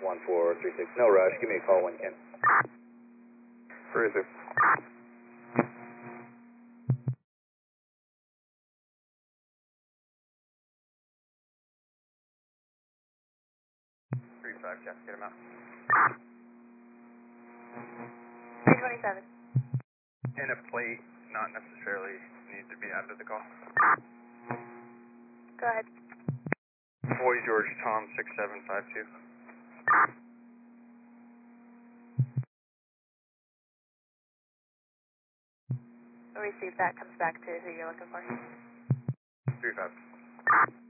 1436. No rush. Give me a call when you can. Cruiser. 35, Jeff, get him out. 327. And a plate, not necessarily needs to be added to the call. Go ahead. Boy George Tom 6752. We'll receive that, comes back to who you're looking for. 35.